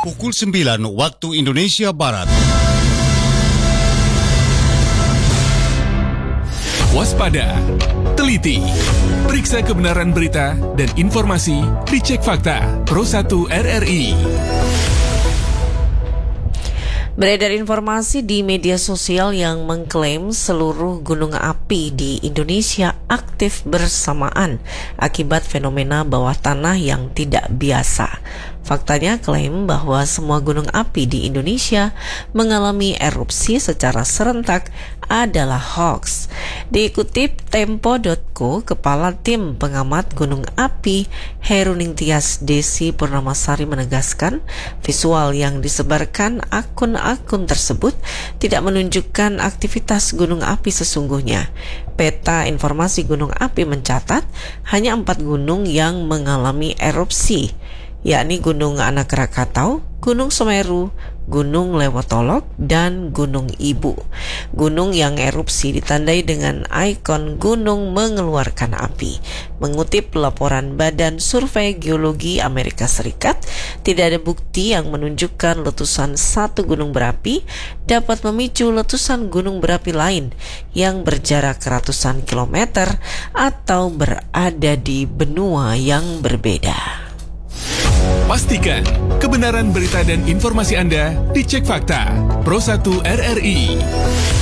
pukul 9 waktu Indonesia Barat. Waspada, teliti, periksa kebenaran berita dan informasi di Cek Fakta Pro 1 RRI. Beredar informasi di media sosial yang mengklaim seluruh gunung api di Indonesia aktif bersamaan akibat fenomena bawah tanah yang tidak biasa. Faktanya klaim bahwa semua gunung api di Indonesia mengalami erupsi secara serentak adalah hoax. Dikutip Tempo.co, Kepala Tim Pengamat Gunung Api Heruningtyas Desi Purnamasari menegaskan visual yang disebarkan akun-akun tersebut tidak menunjukkan aktivitas gunung api sesungguhnya. Peta informasi gunung api mencatat hanya 4 gunung yang mengalami erupsi, yakni Gunung Anak Rakatau, Gunung Semeru, Gunung Lewotolok, dan Gunung Ibu. Gunung yang erupsi ditandai dengan ikon gunung mengeluarkan api. Mengutip laporan Badan Survei Geologi Amerika Serikat, tidak ada bukti yang menunjukkan letusan satu gunung berapi dapat memicu letusan gunung berapi lain yang berjarak ratusan kilometer atau berada di benua yang berbeda. Pastikan kebenaran berita dan informasi Anda di Cek Fakta Pro 1 RRI.